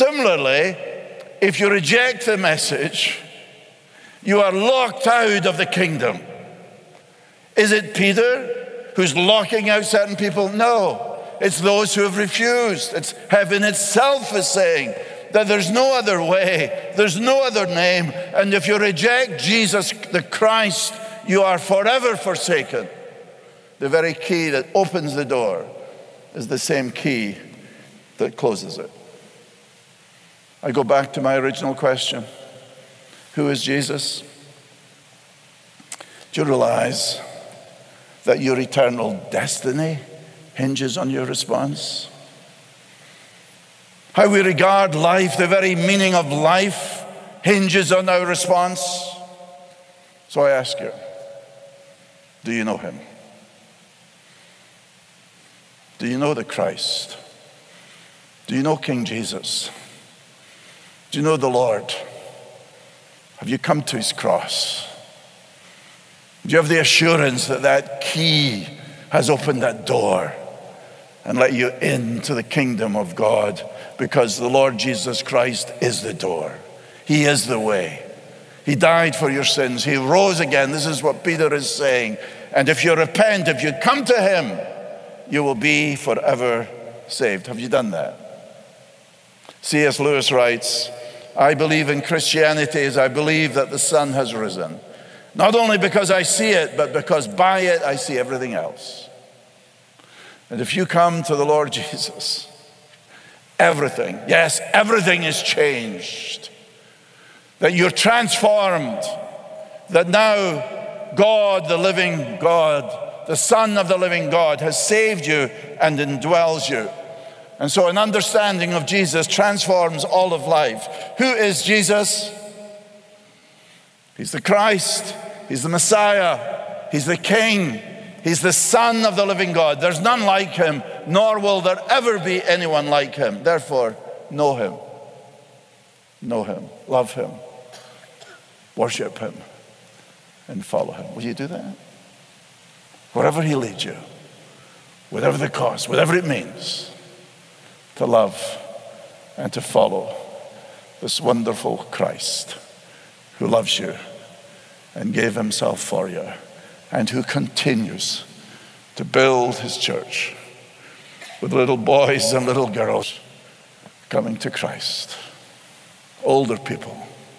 Similarly, if you reject the message, you are locked out of the kingdom. Is it Peter who's locking out certain people? No, it's those who have refused. It's heaven itself is saying that there's no other way, there's no other name, and if you reject Jesus the Christ, you are forever forsaken. The very key that opens the door is the same key that closes it. I go back to my original question. Who is Jesus? Do you realize that your eternal destiny hinges on your response? How we regard life, the very meaning of life, hinges on our response. So I ask you, do you know him? Do you know the Christ? Do you know King Jesus? Do you know the Lord? Have you come to his cross? Do you have the assurance that that key has opened that door and let you into the kingdom of God? Because the Lord Jesus Christ is the door. He is the way. He died for your sins. He rose again. This is what Peter is saying. And if you repent, if you come to him, you will be forever saved. Have you done that? C.S. Lewis writes, I believe in Christianity as I believe that the sun has risen. Not only because I see it, but because by it I see everything else. And if you come to the Lord Jesus, everything, yes, everything is changed. That you're transformed. That now God, the living God, the Son of the living God, has saved you and indwells you. And so an understanding of Jesus transforms all of life. Who is Jesus? He's the Christ. He's the Messiah. He's the King. He's the Son of the living God. There's none like him, nor will there ever be anyone like him. Therefore, know him. Know him. Love him. Worship him. And follow him. Will you do that? Wherever he leads you, whatever the cost, whatever it means, to love and to follow this wonderful Christ who loves you and gave himself for you and who continues to build his church with little boys and little girls coming to Christ. Older people,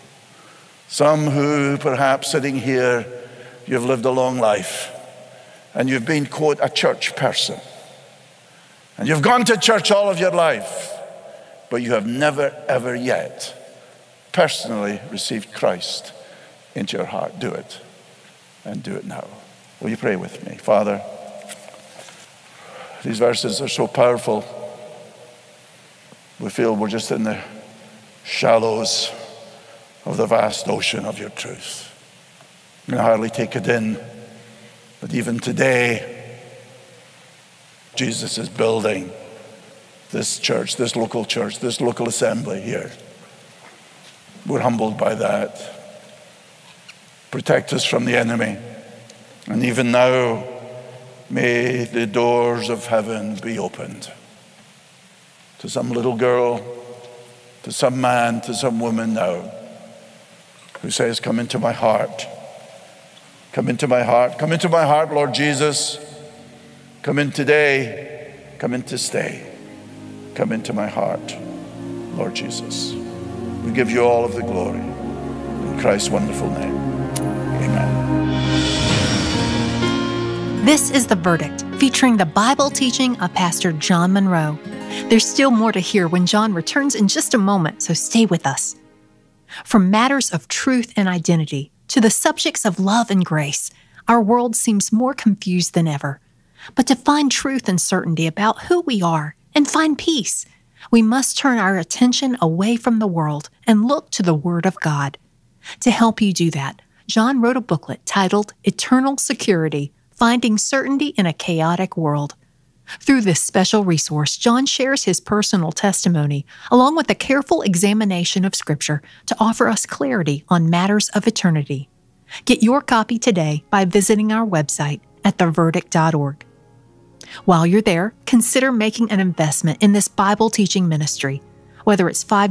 some who perhaps sitting here, you've lived a long life and you've been, quote, a church person. And you've gone to church all of your life, but you have never, ever yet personally received Christ into your heart. Do it, and do it now. Will you pray with me? Father, these verses are so powerful. We feel we're just in the shallows of the vast ocean of your truth. We can hardly take it in, but even today, Jesus is building this church, this local assembly here. We're humbled by that. Protect us from the enemy. And even now, may the doors of heaven be opened to some little girl, to some man, to some woman now who says, come into my heart. Come into my heart. Come into my heart, Lord Jesus. Come in today, come in to stay. Come into my heart, Lord Jesus. We give you all of the glory. In Christ's wonderful name, amen. This is The Verdict, featuring the Bible teaching of Pastor John Munro. There's still more to hear when John returns in just a moment, so stay with us. From matters of truth and identity to the subjects of love and grace, our world seems more confused than ever. But to find truth and certainty about who we are and find peace, we must turn our attention away from the world and look to the Word of God. To help you do that, John wrote a booklet titled Eternal Security, Finding Certainty in a Chaotic World. Through this special resource, John shares his personal testimony, along with a careful examination of Scripture to offer us clarity on matters of eternity. Get your copy today by visiting our website at theverdict.org. While you're there, consider making an investment in this Bible teaching ministry. Whether it's $5